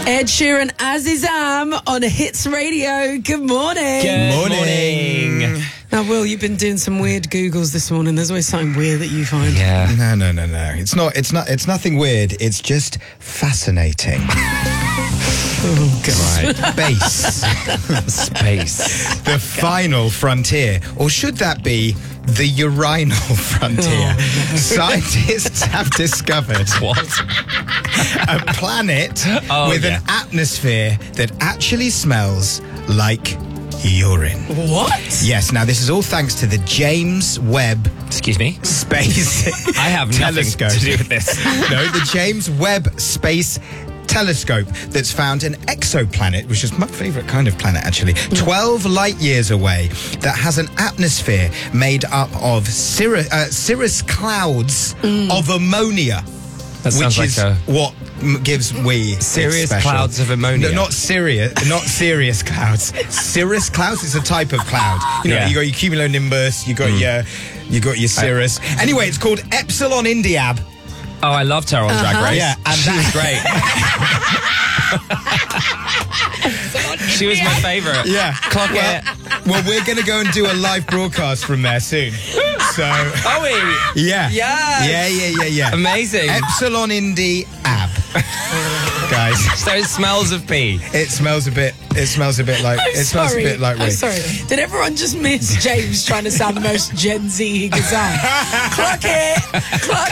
Ed Sheeran, Azizam on Hits Radio. Good morning. Good morning. Now, Will, you've been doing some weird Googles this morning. There's always something weird that you find. Yeah. No. It's nothing weird. It's just fascinating. Oh, God. Space. The final frontier. Or should that be the urinal frontier? Scientists have discovered a planet with an atmosphere that actually smells like urine. What? Yes, now this is all thanks to the James Webb Excuse me? Space I have nothing Telescope. to do with this. No, the James Webb Space Telescope that's found an exoplanet, which is my favourite kind of planet actually, 12 light years away, that has an atmosphere made up of cirrus clouds of ammonia. That sounds which like is what gives serious special. clouds of ammonia. No, not serious clouds. Cirrus clouds is a type of cloud. You know, Yeah. you got your cumulonimbus, you got your cirrus. Anyway, it's called Epsilon Indiab. Oh, I loved her on Drag Race. Yeah, and she was great. She was my favourite. Yeah. Clock it. Well, we're going to go and do a live broadcast from there soon. So, Are we? yeah. Yes. Yeah. Amazing. Epsilon Indi Ab. Guys, So it smells of pee. it smells a bit like I'm sorry. Did everyone just miss James trying to sound the most Gen Z he could sound? Clock it! Clock